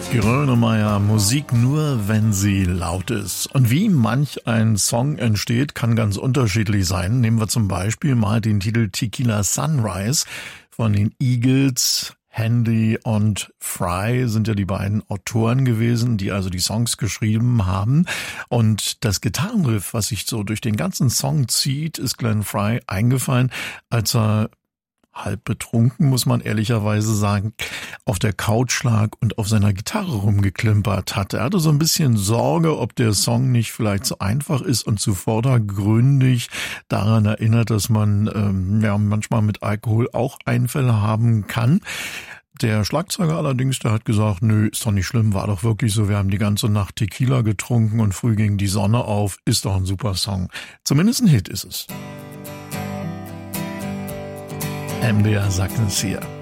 Grönemeyer, Musik nur, wenn sie laut ist. Und wie manch ein Song entsteht, kann ganz unterschiedlich sein. Nehmen wir zum Beispiel mal den Titel Tequila Sunrise von den Eagles. Handy und Fry sind ja die beiden Autoren gewesen, die also die Songs geschrieben haben. Und das Gitarrenriff, was sich so durch den ganzen Song zieht, ist Glenn Fry eingefallen, als er halb betrunken, muss man ehrlicherweise sagen, auf der Couch lag und auf seiner Gitarre rumgeklimpert hat. Er hatte so ein bisschen Sorge, ob der Song nicht vielleicht zu einfach ist und zu vordergründig daran erinnert, dass man manchmal mit Alkohol auch Einfälle haben kann. Der Schlagzeuger allerdings, der hat gesagt, nö, ist doch nicht schlimm, war doch wirklich so, wir haben die ganze Nacht Tequila getrunken und früh ging die Sonne auf, ist doch ein super Song. Zumindest ein Hit ist es. MDR sagt es hier.